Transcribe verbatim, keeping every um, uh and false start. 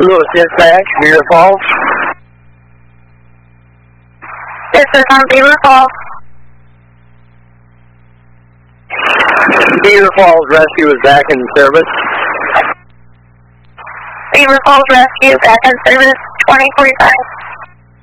Lewis Dispatch, Beaver Falls. This is on Beaver Falls. Beaver Falls Rescue is back in service. Beaver Falls Rescue back in service, twenty forty-five.